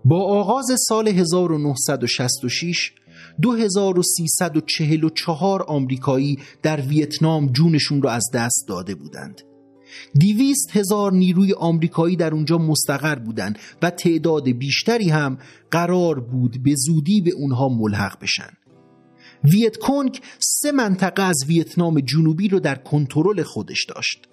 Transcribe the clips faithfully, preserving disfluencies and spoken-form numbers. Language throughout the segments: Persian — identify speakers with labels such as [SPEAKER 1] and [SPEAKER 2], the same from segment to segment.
[SPEAKER 1] با آغاز سال هزار و نهصد و شصت و شش دو هزار و سیصد و چهل و چهار آمریکایی در ویتنام جونشون رو از دست داده بودند. دویست هزار نیروی آمریکایی در اونجا مستقر بودند و تعداد بیشتری هم قرار بود به زودی به اونها ملحق بشن. ویت کنگ سه منطقه از ویتنام جنوبی رو در کنترل خودش داشت.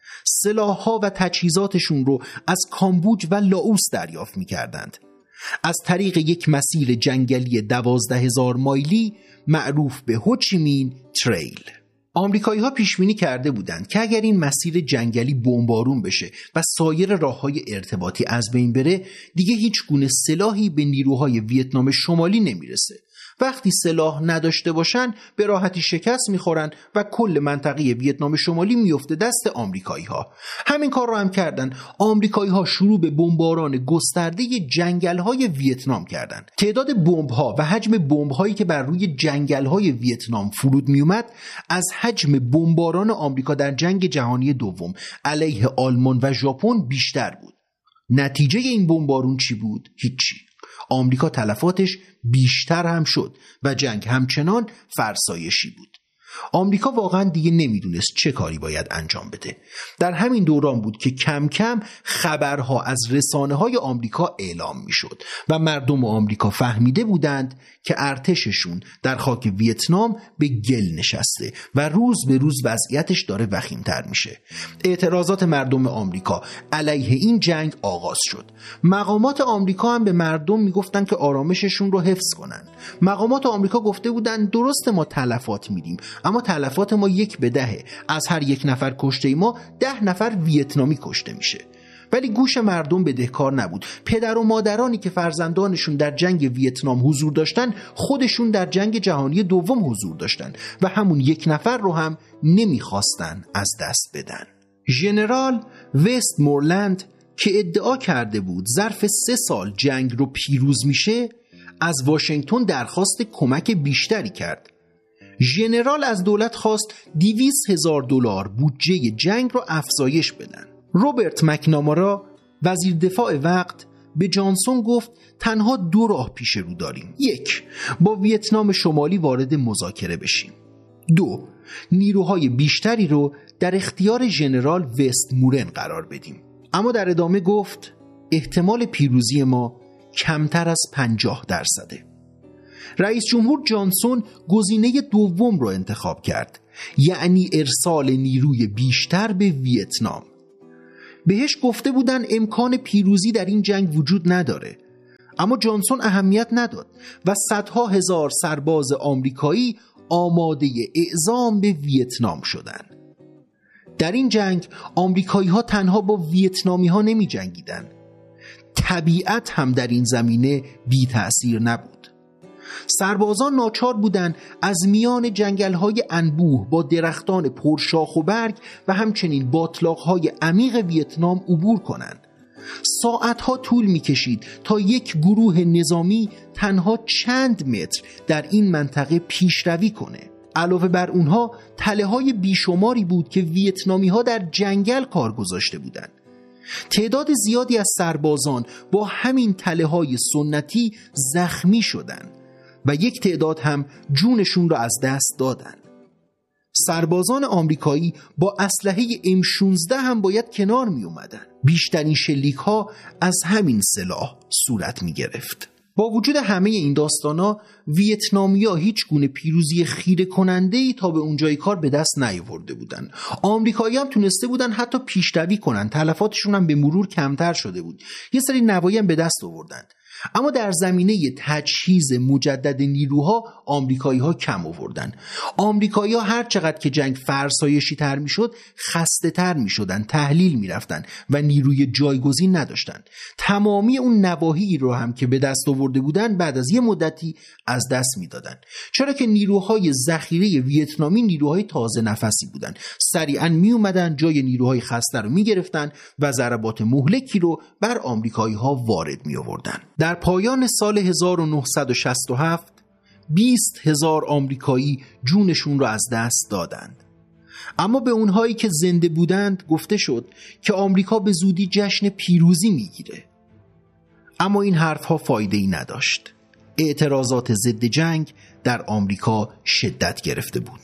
[SPEAKER 1] سلاح‌ها و تجهیزاتشون رو از کامبوج و لاوس دریافت می‌کردند. از طریق یک مسیر جنگلی دوازده هزار مایلی معروف به هوچیمین تریل. آمریکایی ها پیش بینی کرده بودند که اگر این مسیر جنگلی بمبارون بشه و سایر راه‌های ارتباطی از بین بره، دیگه هیچ گونه سلاحی به نیروهای ویتنام شمالی نمیرسه. وقتی سلاح نداشته باشن به راحتی شکست میخورن و کل منطقه ویتنام شمالی میفته دست آمریکایی ها. همین کار رو هم کردن. آمریکایی ها شروع به بمباران گسترده جنگل های ویتنام کردن. تعداد بمب ها و حجم بمب هایی که بر روی جنگل های ویتنام فرود میومد از حجم بمباران آمریکا در جنگ جهانی دوم علیه آلمان و ژاپن بیشتر بود. نتیجه این بمبارون چی بود؟ هیچی. آمریکا تلفاتش بیشتر هم شد و جنگ همچنان فرسایشی بود. آمریکا واقعا دیگه نمیدونست چه کاری باید انجام بده. در همین دوران بود که کم کم خبرها از رسانه‌های آمریکا اعلام میشد و مردم آمریکا فهمیده بودند که ارتششون در خاک ویتنام به گل نشسته و روز به روز وضعیتش داره وخیم‌تر میشه. اعتراضات مردم آمریکا علیه این جنگ آغاز شد. مقامات آمریکا هم به مردم میگفتن که آرامششون رو حفظ کنن. مقامات آمریکا گفته بودن درسته ما تلفات میدیم، اما تلفات ما یک به دهه. از هر یک نفر کشته ما ده نفر ویتنامی کشته میشه. ولی گوش مردم بدهکار نبود. پدر و مادرانی که فرزندانشون در جنگ ویتنام حضور داشتن خودشون در جنگ جهانی دوم حضور داشتن و همون یک نفر رو هم نمیخواستن از دست بدن. ژنرال وست مورلند که ادعا کرده بود ظرف سه سال جنگ رو پیروز میشه، از واشنگتن درخواست کمک بیشتری کرد. ژنرال از دولت خواست دویست هزار دلار بودجه جنگ رو افزایش بدن. روبرت مکنامارا وزیر دفاع وقت به جانسون گفت تنها دو راه پیش رو داریم. یک، با ویتنام شمالی وارد مذاکره بشیم. دو، نیروهای بیشتری رو در اختیار ژنرال وست مورن قرار بدیم. اما در ادامه گفت احتمال پیروزی ما کمتر از پنجاه درصده. رئیس جمهور جانسون گزینه دوم رو انتخاب کرد، یعنی ارسال نیروی بیشتر به ویتنام. بهش گفته بودن امکان پیروزی در این جنگ وجود نداره، اما جانسون اهمیت نداد و صدها هزار سرباز آمریکایی آماده اعزام به ویتنام شدند. در این جنگ آمریکایی ها تنها با ویتنامی ها نمی جنگیدن. طبیعت هم در این زمینه بی تأثیر نبود. سربازان ناچار بودند از میان جنگل‌های انبوه با درختان پرشاخ و برگ و همچنین باطلاق‌های عمیق ویتنام عبور کنند. ساعتها طول می‌کشید تا یک گروه نظامی تنها چند متر در این منطقه پیشروی کنه. علاوه بر اونها تله‌های بیشماری بود که ویتنامی‌ها در جنگل کار گذاشته بودند. تعداد زیادی از سربازان با همین تله‌های سنتی زخمی شدند و یک تعداد هم جونشون را از دست دادن. سربازان آمریکایی با اسلحه ام شانزده هم باید کنار می اومدن. بیشترین شلیک ها از همین سلاح صورت می گرفت. با وجود همه این داستانا، ویتنامیا هیچ گونه پیروزی خیره کننده‌ای تا به اونجای کار به دست نیاورده بودن. آمریکایی هم تونسته بودن حتی پیشروی کنن، تلفاتشون هم به مرور کمتر شده بود. یه سری نوایی هم به دست آوردن. اما در زمینه تجهیز مجدد نیروها آمریکایی ها کم آوردن. آمریکایی ها هر چقدر که جنگ فرسایشی تر می شد خسته تر می شدن، تحلیل می رفتن و نیروی جایگزین نداشتن. تمامی اون نواحی رو هم که به دست آورده بودن بعد از یه مدتی از دست می دادن، چرا که نیروهای ذخیره ویتنامی نیروهای تازه نفسی بودن. سریعا می اومدن جای نیروهای خسته رو می گرفتن و ضربات مهلکی رو بر آمریکایی ها وارد می آوردن. در پایان سال هزار و نهصد و شصت و هفت بیست هزار آمریکایی جونشون را از دست دادند. اما به اونهایی که زنده بودند گفته شد که آمریکا به زودی جشن پیروزی میگیره. اما این حرفها فایده‌ای نداشت. اعتراضات ضد جنگ در آمریکا شدت گرفته بود.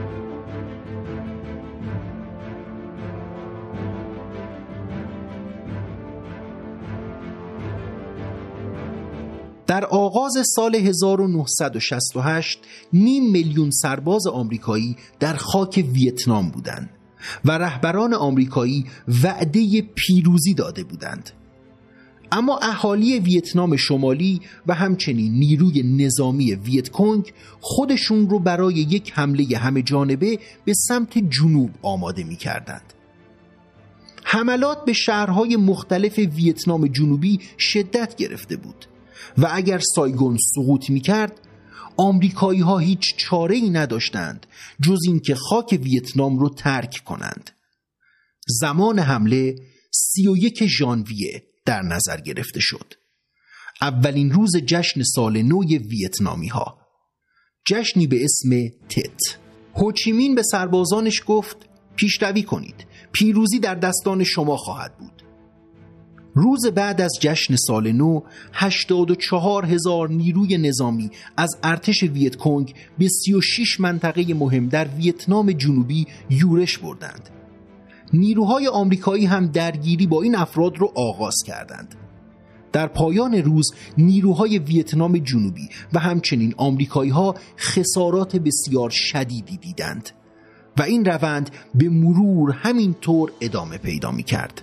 [SPEAKER 1] در آغاز سال هزار و نهصد و شصت و هشت نیم میلیون سرباز آمریکایی در خاک ویتنام بودند و رهبران آمریکایی وعده پیروزی داده بودند. اما اهالی ویتنام شمالی و همچنین نیروی نظامی ویت کنگ خودشون رو برای یک حمله همه جانبه به سمت جنوب آماده می کردند. حملات به شهرهای مختلف ویتنام جنوبی شدت گرفته بود و اگر سایگون سقوط می کرد آمریکایی ها هیچ چاره ای نداشتند جز این که خاک ویتنام رو ترک کنند. زمان حمله سی و یک ژانویه در نظر گرفته شد، اولین روز جشن سال نو ویتنامی ها، جشنی به اسم تت. هوچیمین به سربازانش گفت پیشروی کنید، پیروزی در دستان شما خواهد بود. روز بعد از جشن سال نو هشتاد و چهار هزار نیروی نظامی از ارتش ویت کنگ به سی و شش منطقه مهم در ویتنام جنوبی یورش بردند. نیروهای آمریکایی هم درگیری با این افراد رو آغاز کردند. در پایان روز نیروهای ویتنام جنوبی و همچنین آمریکایی ها خسارات بسیار شدیدی دیدند و این روند به مرور همینطور ادامه پیدا می کرد.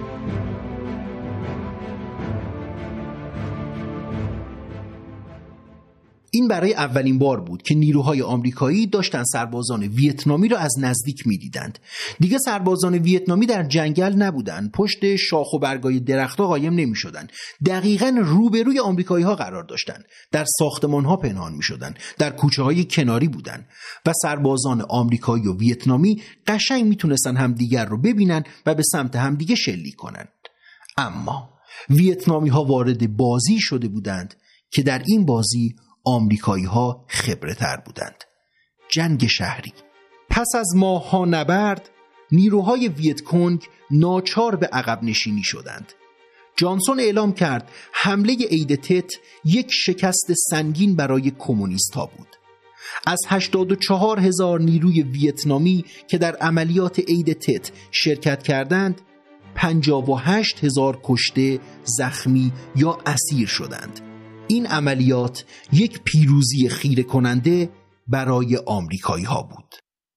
[SPEAKER 1] این برای اولین بار بود که نیروهای آمریکایی داشتن سربازان ویتنامی را از نزدیک می‌دیدند. دیگه سربازان ویتنامی در جنگل نبودند، پشت شاخ و برگای درخت‌ها قایم نمی‌شدند. دقیقاً روبروی آمریکایی‌ها قرار داشتند. در ساختمان‌ها پنهان می‌شدند، در کوچه‌های کناری بودند و سربازان آمریکایی و ویتنامی قشنگ می‌تونستن همدیگر رو ببینن و به سمت همدیگه شلیک کنند. اما ویتنامی‌ها وارد بازی شده بودند که در این بازی آمریکایی ها خبره تر بودند. جنگ شهری. پس از ماه‌ها نبرد نیروهای ویت کنگ ناچار به عقب نشینی شدند. جانسون اعلام کرد حمله عید تت یک شکست سنگین برای کمونیست‌ها بود. از هشتاد و چهار هزار نیروی ویتنامی که در عملیات عید تت شرکت کردند پنجاه و هشت هزار کشته، زخمی یا اسیر شدند. این عملیات یک پیروزی خیره کننده برای آمریکایی ها بود.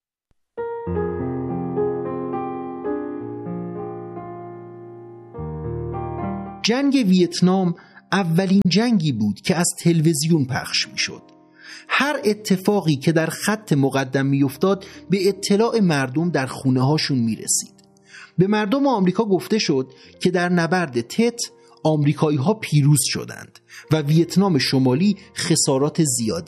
[SPEAKER 1] جنگ ویتنام اولین جنگی بود که از تلویزیون پخش می شد. هر اتفاقی که در خط مقدم می افتاد به اطلاع مردم در خونه هاشون می رسید. به مردم آمریکا گفته شد که در نبرد تت آمریکایی ها پیروز شدند و ویتنام شمالی خسارات زیادی